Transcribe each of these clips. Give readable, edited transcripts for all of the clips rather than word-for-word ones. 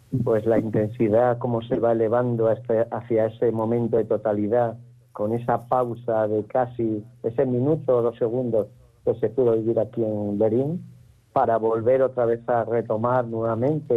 pues la intensidad, cómo se va elevando hacia ese momento de totalidad, con esa pausa de casi ese minuto o 2 segundos que se pudo vivir aquí en Berín, para volver otra vez a retomar nuevamente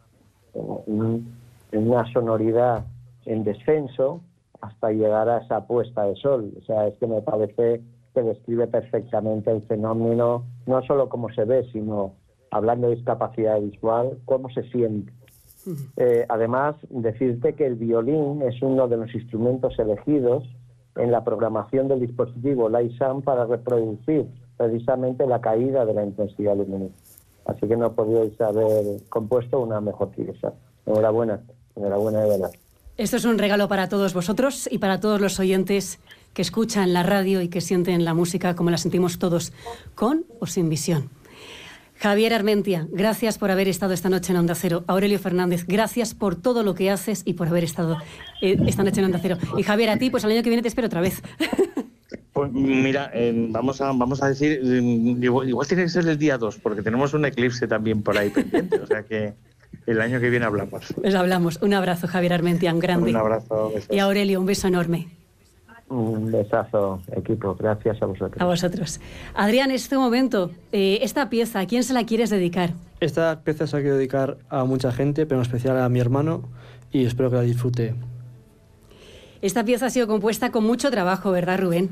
en una sonoridad en descenso hasta llegar a esa puesta de sol. O sea, es que me parece que describe perfectamente el fenómeno, no solo cómo se ve, sino, hablando de discapacidad visual, cómo se siente. Además, decirte que el violín es uno de los instrumentos elegidos en la programación del dispositivo Light-Sound para reproducir precisamente la caída de la intensidad lumínica. Así que no podíais haber compuesto una mejor pieza. Enhorabuena de verdad. Esto es un regalo para todos vosotros y para todos los oyentes que escuchan la radio y que sienten la música como la sentimos todos, con o sin visión. Javier Armentia, gracias por haber estado esta noche en Onda Cero. Aurelio Fernández, gracias por todo lo que haces y por haber estado esta noche en Onda Cero. Y Javier, a ti, pues el año que viene te espero otra vez. Pues mira, vamos a decir, igual tiene que ser el día 2, porque tenemos un eclipse también por ahí pendiente, o sea que el año que viene hablamos. Pues hablamos. Un abrazo, Javier Armentia, un grande. Un abrazo. Y a Aurelio, un beso enorme. Un besazo, equipo. Gracias a vosotros. A vosotros. Adrián, en este momento, esta pieza, ¿a quién se la quieres dedicar? Esta pieza se la quiero dedicar a mucha gente, pero en especial a mi hermano, y espero que la disfrute. Esta pieza ha sido compuesta con mucho trabajo, ¿verdad, Rubén?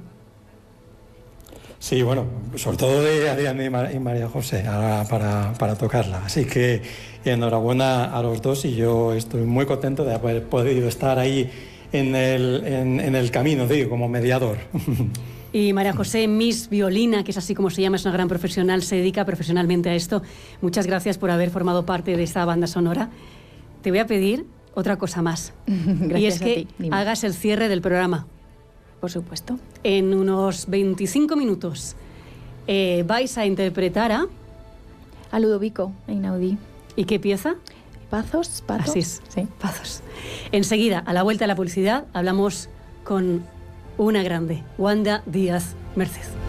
Sí, bueno, sobre todo de Adrián y María José para tocarla. Así que enhorabuena a los dos, y yo estoy muy contento de haber podido estar ahí en el camino, digo, como mediador. Y María José Miss Violina, que es así como se llama, es una gran profesional, se dedica profesionalmente a esto. Muchas gracias por haber formado parte de esta banda sonora. Te voy a pedir otra cosa más. Gracias. Y es que a ti, hagas el cierre del programa. Por supuesto. En unos 25 minutos vais a interpretar a Ludovico Einaudi. ¿Y qué pieza? Pazos. Así es, sí. Pazos. Enseguida, a la vuelta de la publicidad, hablamos con una grande, Wanda Díaz Merced.